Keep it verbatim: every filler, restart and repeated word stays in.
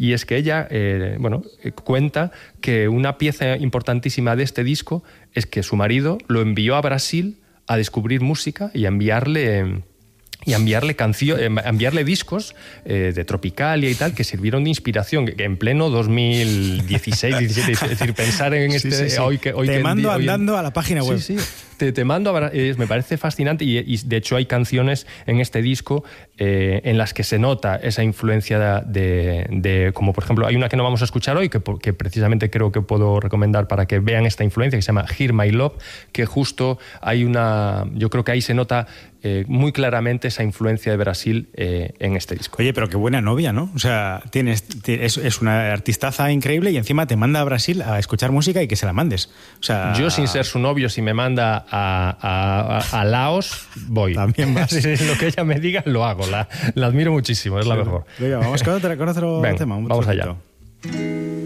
y es que ella, eh, bueno, cuenta que una pieza importantísima de este disco es que su marido lo envió a Brasil a descubrir música y a enviarle... y a enviarle canciones, enviarle discos eh, de Tropicalia y tal, que sirvieron de inspiración, que, que en pleno dos mil dieciséis, diecisiete, es decir, pensar en este... Sí, sí, sí. Hoy que, hoy te que mando día, andando hoy en, a la página web. Sí, sí, te, te mando a... Eh, me parece fascinante y, y de hecho hay canciones en este disco eh, en las que se nota esa influencia de, de... Como por ejemplo, hay una que no vamos a escuchar hoy, que, que precisamente creo que puedo recomendar para que vean esta influencia, que se llama Hear My Love, que justo hay una... Yo creo que ahí se nota Eh, muy claramente esa influencia de Brasil eh, en este disco. Oye, pero qué buena novia, ¿no? O sea, tienes, es, es una artistaza increíble y encima te manda a Brasil a escuchar música y que se la mandes. O sea, yo, sin ser su novio, si me manda a, a, a Laos, voy. También vas. Lo que ella me diga, lo hago. La, la admiro muchísimo, es la sí, mejor. Venga, vamos con otro, con otro Venga, tema. Un vamos trocito. allá.